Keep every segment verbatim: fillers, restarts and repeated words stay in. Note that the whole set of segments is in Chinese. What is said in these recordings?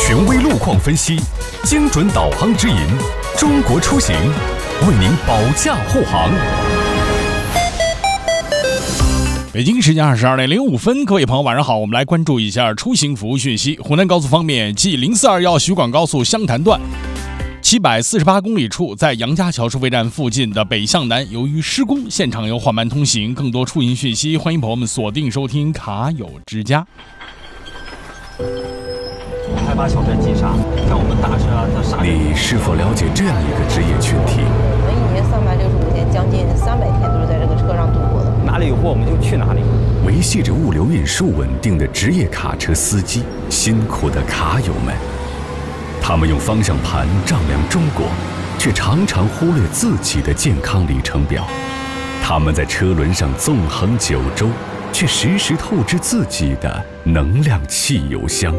权威路况分析，精准导航指引，中国出行为您保驾护航。 北京时间二十二点零五分，各位朋友晚上好，我们来关注一下出行服务讯息。湖南高速方面，继零四二幺徐广高速湘潭段七百四十八公里处，在杨家桥收费站附近的北向南，由于施工，现场有缓慢通行。更多出行讯息，欢迎朋友们锁定收听卡友之家。 害怕小镇急刹，像我们大车啊，它刹。 你是否了解这样一个职业群体？ 我们一年三百六十五天，将近三百天都是在这个车上度过的。 哪里有货我们就去哪里。 维系着物流运输稳定的职业卡车司机，辛苦的卡友们。他们用方向盘丈量中国，却常常忽略自己的健康里程表。他们在车轮上纵横九州，却时时透支自己的能量汽油箱。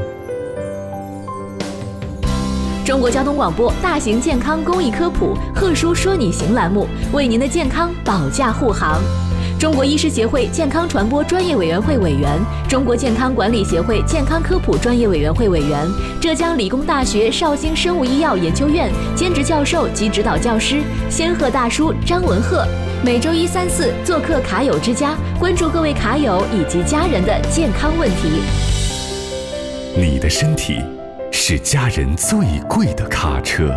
中国交通广播大型健康公益科普贺叔说你行栏目，为您的健康保驾护航。中国医师协会健康传播专业委员会委员，中国健康管理协会健康科普专业委员会委员，浙江理工大学绍兴生物医药研究院兼职教授及指导教师仙鹤大叔张文鹤，每周一三四做客卡友之家，关注各位卡友以及家人的健康问题。 你的身体是家人最贵的卡车。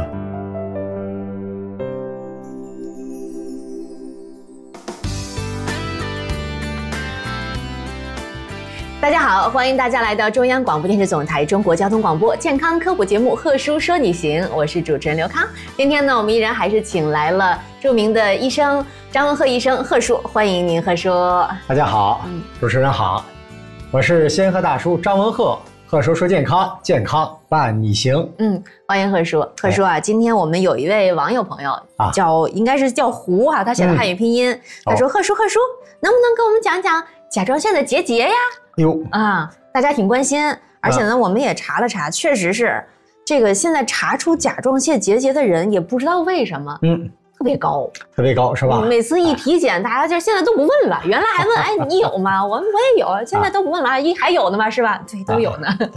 大家好，欢迎大家来到中央广播电视总台中国交通广播健康科普节目《贺叔说你行》，我是主持人刘康。今天呢，我们依然还是请来了著名的医生张文鹤医生，贺叔，欢迎您，贺叔。 大家好，主持人好，我是仙鹤大叔张文鹤。贺叔说健康，健康伴你行。 嗯，欢迎贺叔。贺叔啊，今天我们有一位网友朋友叫，应该是叫胡哈、啊，他写的汉语拼音。嗯、他说：“贺叔，贺叔，能不能给我们讲讲甲状腺的结节呀？” 哟啊，大家挺关心，而且呢，我们也查了查，确实是这个现在查出甲状腺结节的人，也不知道为什么，嗯。特别高， 特别高是吧？ 每次一体检，大家就现在都不问了。原来还问，哎，你有吗？我我也有，现在都不问了，一还有呢吗？是吧？对，都有呢。